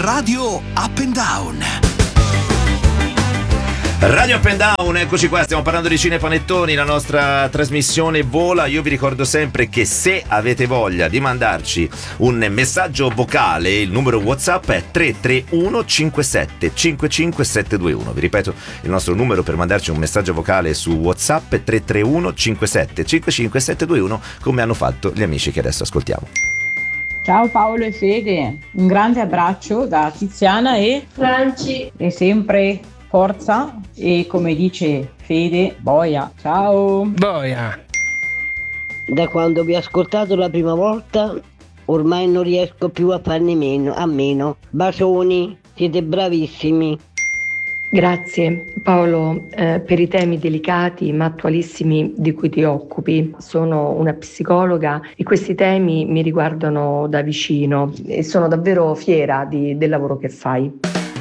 Radio Up and Down. Radio Up and Down, eccoci qua, stiamo parlando di Cinepanettoni, la nostra trasmissione vola. Io vi ricordo sempre che se avete voglia di mandarci un messaggio vocale, il numero WhatsApp è 331 57 55 721. Vi ripeto, il nostro numero per mandarci un messaggio vocale su WhatsApp è 331 57 55 721, come hanno fatto gli amici che adesso ascoltiamo. Ciao Paolo e Fede, un grande abbraccio da Tiziana e Franci. E sempre forza e, come dice Fede, boia. Ciao. Boia. Da quando vi ho ascoltato la prima volta ormai non riesco più a farne a meno. Bacioni, siete bravissimi. Grazie Paolo per i temi delicati ma attualissimi di cui ti occupi. Sono una psicologa e questi temi mi riguardano da vicino e sono davvero fiera del lavoro che fai.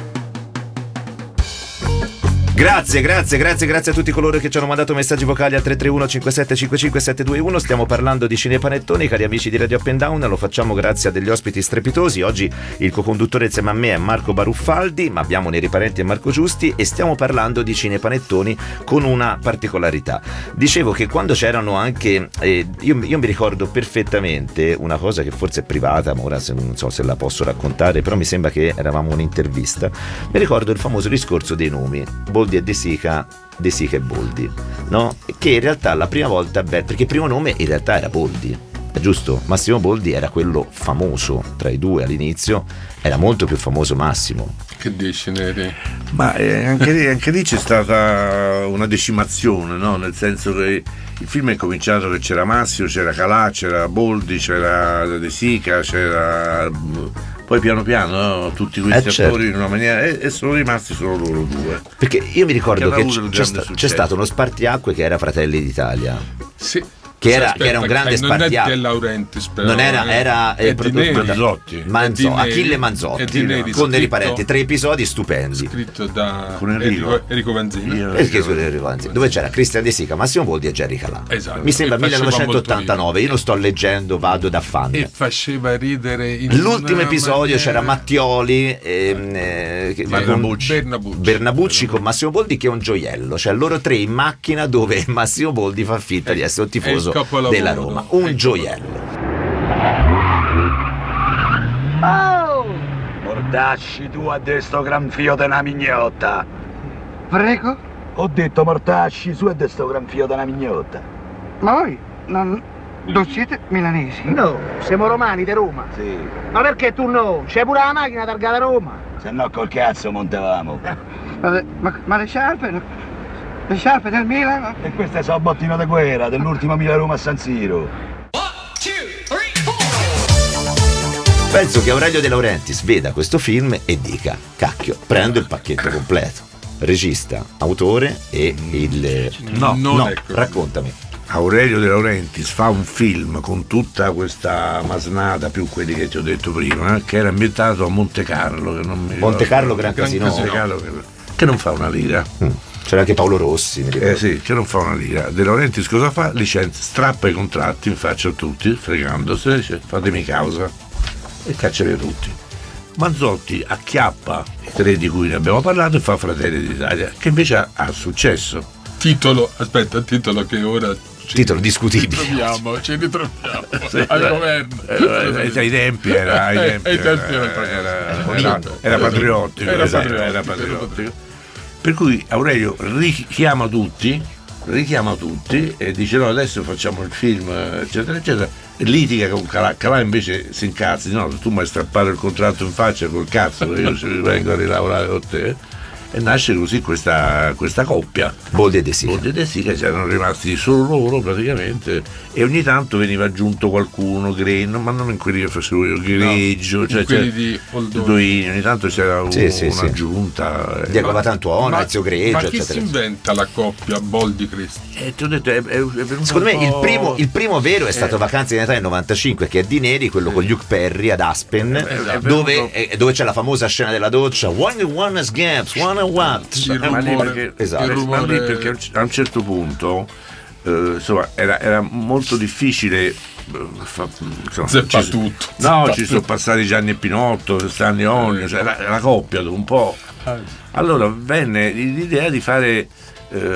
Grazie a tutti coloro che ci hanno mandato messaggi vocali al 331 57 55 721. Stiamo parlando di Cinepanettoni, cari amici di Radio Up and Down. Lo facciamo grazie a degli ospiti strepitosi. Oggi il co-conduttore insieme a me è Marco Baruffaldi, ma abbiamo Neri Parenti e Marco Giusti e stiamo parlando di Cinepanettoni con una particolarità. Dicevo che quando c'erano anche io mi ricordo perfettamente una cosa che forse è privata, ma ora non so se la posso raccontare, però mi sembra che eravamo un'intervista. Mi ricordo il famoso discorso dei nomi Boldi e De Sica e Boldi, no? Che in realtà la prima volta, perché il primo nome in realtà era Boldi, è giusto? Massimo Boldi era quello famoso tra i due all'inizio, era molto più famoso Massimo. Che dici, Neri? Ma anche lì c'è stata una decimazione, no? Nel senso che il film è cominciato che c'era Massimo, c'era Calà, c'era Boldi, c'era De Sica, c'era... Poi piano piano, no? Tutti questi attori in una maniera e sono rimasti solo loro due. Perché io mi ricordo che c'è stato uno spartiacque che era Fratelli d'Italia. Sì. Che era un grande spartiacque. Non è De Laurentiis, però. Non era Manzotti. Achille Manzotti con Neri Parenti, 3 episodi stupendi. Scritto da con Enrico Vanzini. Dove c'era Cristian De Sica, Massimo Boldi e Jerry Calà. Esatto. Mi sembra 1989, io lo sto leggendo, vado da fan. E faceva ridere l'ultimo episodio c'era Mattioli Bernabucci con Massimo Boldi, che è un gioiello, cioè loro tre in macchina dove Massimo Boldi fa finta di essere un tifoso della Roma, un gioiello. Oh! Mortacci tu a desto gran fio della mignotta. Prego? Ho detto mortacci su a desto gran fio della mignotta. Ma voi non siete milanesi? No, siamo romani di Roma. Sì. Ma perché tu no? C'è pure la macchina targata Roma. Se no col cazzo montavamo. Ma le sciarpe? Le sciarpe del Milan? E queste sono bottino di guerra dell'ultima Milan-Roma a San Siro. Penso che Aurelio De Laurentiis veda questo film e dica: cacchio, prendo il pacchetto completo, regista, autore e il... No, raccontami. Aurelio De Laurentiis fa un film con tutta questa masnada, più quelli che ti ho detto prima, che era ambientato a Monte Carlo, che non mi ricordo. Monte Carlo Gran Casino. Monte Carlo, che non fa una lira. C'era anche Paolo Rossi, mi ricordo. Sì, che non fa una lira. De Laurentiis cosa fa? Licenzia, strappa i contratti in faccia a tutti, fregandosene, dice fatemi causa e caccia via tutti. Manzotti acchiappa i 3 di cui ne abbiamo parlato e fa Fratelli d'Italia, che invece ha successo. Titolo che ora titolo discutibile. Ci ritroviamo al governo. Ai tempi era patriottico. Era patriottico. Per cui Aurelio richiama tutti e dice no, adesso facciamo il film, eccetera eccetera, e litiga con Calà invece si incazza, no, tu mi hai strappato il contratto in faccia col cazzo, io vengo a rilavorare con te. E nasce così questa coppia, Boldi e De Sica. Boldi e De Sica, c'erano rimasti solo loro praticamente, e ogni tanto veniva aggiunto qualcuno, ma non in quelli che facevo io, Greggio, no, cioè quelli di Oldoni, ogni tanto c'era un'aggiunta. Diego Vatantuono, Ezio Greggio, ma chi eccetera. Si inventa la coppia Boldi Cristi? Ti ho detto, è secondo me il primo vero è stato Vacanze di Natale 95, che è di Neri, quello con Luke Perry ad Aspen, dove c'è la famosa scena della doccia, one is gaps, one perché a un certo punto insomma era molto difficile tutto. No, ci sono passati Gianni e Pinotto, Stanley Onion, cioè la coppia dopo un po'. Allora venne l'idea di fare